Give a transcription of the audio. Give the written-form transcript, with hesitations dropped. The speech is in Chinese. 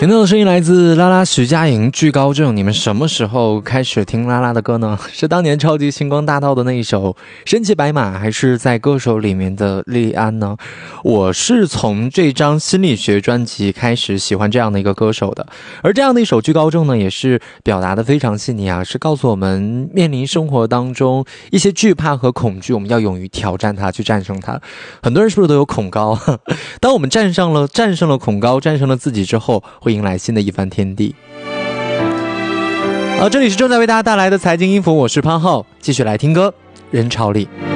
听到的声音来自拉拉徐佳莹，惧高症。你们什么时候开始听拉拉的歌呢？是当年超级星光大道的那一首身骑白马，还是在歌手里面的莉安呢？我是从这张心理学专辑开始喜欢这样的一个歌手的，而这样的一首惧高症呢，也是表达的非常细腻啊，是告诉我们面临生活当中一些惧怕和恐惧，我们要勇于挑战它，去战胜它。很多人是不是都有恐高？当我们战胜了恐高，战胜了自己之后，会迎来新的一番天地。这里是正在为大家带来的财经音符，我是潘浩，继续来听歌，人潮里。